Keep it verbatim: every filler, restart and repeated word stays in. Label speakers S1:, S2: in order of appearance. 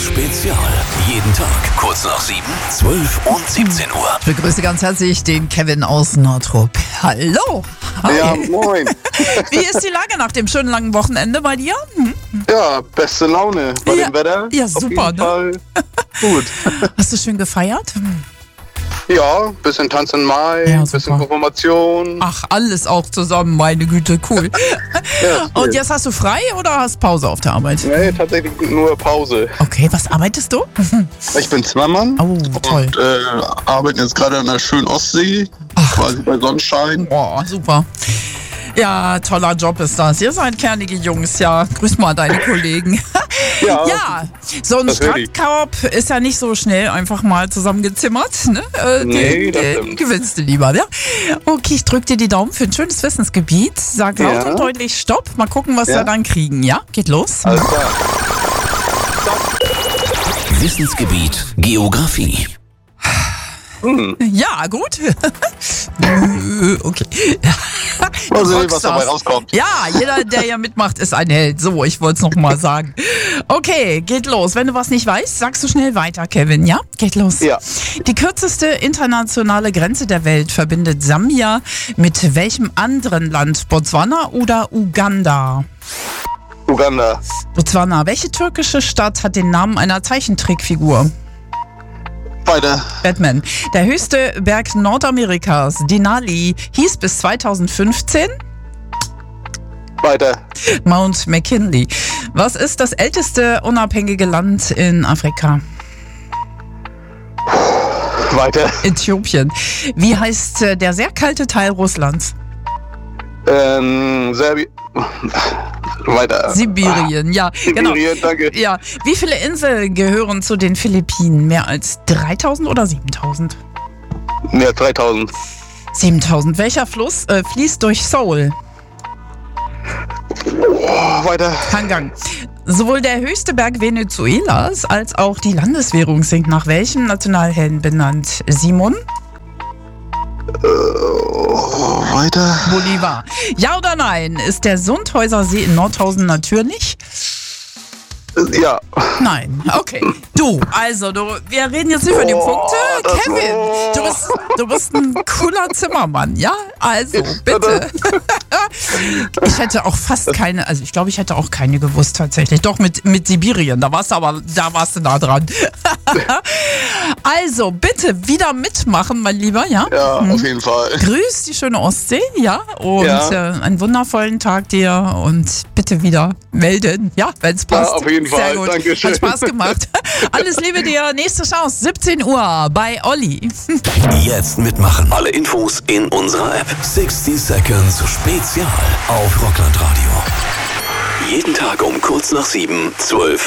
S1: Spezial. Jeden Tag kurz nach sieben, zwölf und siebzehn Uhr.
S2: Ich begrüße ganz herzlich den Kevin aus Nordrup. Hallo. Hi.
S3: Ja, moin.
S2: Wie ist die Lage nach dem schönen langen Wochenende bei dir? Hm?
S3: Ja, beste Laune bei
S2: Ja.
S3: dem Wetter.
S2: Ja,
S3: Auf
S2: super,
S3: jeden
S2: ne?
S3: Fall gut.
S2: Hast du schön gefeiert?
S3: Ja, bisschen Tanz in Mai,
S2: Ja,
S3: bisschen
S2: super.
S3: Konfirmation.
S2: Ach, alles auch zusammen, meine Güte, cool.
S3: Ja, ist
S2: Und
S3: cool.
S2: jetzt hast du frei oder hast Pause auf der Arbeit?
S3: Nee, tatsächlich nur Pause.
S2: Okay, was arbeitest du?
S3: Ich bin Zimmermann
S2: Oh, toll.
S3: und äh, arbeite jetzt gerade an der schönen Ostsee, quasi bei Sonnenschein.
S2: Boah, super. Ja, toller Job ist das. Ihr seid kernige Jungs, ja. Grüß mal deine Kollegen.
S3: Ja,
S2: Ja, so ein
S3: das höre ich.
S2: Strandkorb ist ja nicht so schnell einfach mal zusammengezimmert. Ne? Äh,
S3: Nee,
S2: den,
S3: das
S2: den
S3: stimmt.
S2: gewinnst du lieber, ja? Okay, ich drück dir die Daumen für ein schönes Wissensgebiet. Sag laut
S3: Ja.
S2: und deutlich Stopp. Mal gucken, was
S3: Ja.
S2: wir dann kriegen, ja? Geht los.
S3: alles klar.
S1: Wissensgebiet Geografie.
S2: Ja, gut. Okay.
S3: Mal sehen, was
S2: Rockstars.
S3: dabei rauskommt.
S2: Ja, jeder, der hier mitmacht, ist ein Held. So, ich wollte es nochmal sagen. Okay, geht los. Wenn du was nicht weißt, sagst du schnell weiter, Kevin, ja? Geht los.
S3: Ja.
S2: Die kürzeste internationale Grenze der Welt verbindet Sambia mit welchem anderen Land? Botswana oder Uganda?
S3: Uganda.
S2: Botswana. Welche türkische Stadt hat den Namen einer Zeichentrickfigur?
S3: Weiter.
S2: Batman. Der höchste Berg Nordamerikas, Denali, hieß bis zweitausendfünfzehn
S3: Weiter.
S2: Mount McKinley. Was ist das älteste unabhängige Land in Afrika?
S3: Weiter.
S2: Äthiopien. Wie heißt äh, der sehr kalte Teil Russlands?
S3: Ähm, Serbien. Weiter.
S2: Sibirien, ja, genau.
S3: Sibirien, danke.
S2: Ja, wie viele Inseln gehören zu den Philippinen? Mehr als dreitausend oder siebentausend?
S3: Ja, dreitausend.
S2: siebentausend. Welcher Fluss äh, fließt durch Seoul?
S3: Oh, weiter.
S2: Hangang. Sowohl der höchste Berg Venezuelas als auch die Landeswährung sind nach welchem Nationalhelden benannt? Simon
S3: Oh, weiter.
S2: Bolivar. Ja oder nein? Ist der Sundhäuser See in Nordhausen natürlich?
S3: Ja.
S2: Nein. Okay. Du, also, du, wir reden jetzt nicht über die
S3: Oh,
S2: Punkte.
S3: das-
S2: Kevin,
S3: oh.
S2: du bist, du bist ein cooler Zimmermann, ja? Also, bitte. Ich hätte auch fast keine, also ich glaube, ich hätte auch keine gewusst tatsächlich. Doch, mit, mit Sibirien, da warst du aber, da warst du nah dran. Also, bitte wieder mitmachen, mein Lieber, ja?
S3: Ja, auf jeden Fall.
S2: Grüß die schöne Ostsee, ja? Und
S3: Ja.
S2: Äh, einen wundervollen Tag dir und bitte wieder melden, ja, wenn es passt.
S3: Ja, auf jeden
S2: Sehr
S3: Fall.
S2: gut.
S3: Dankeschön.
S2: Hat Spaß gemacht. Alles Liebe dir. Nächste Chance, siebzehn Uhr bei Olli.
S1: Jetzt mitmachen. Alle Infos in unserer App. sechzig Seconds Spezial auf Rockland Radio. Jeden Tag um kurz nach sieben, zwölf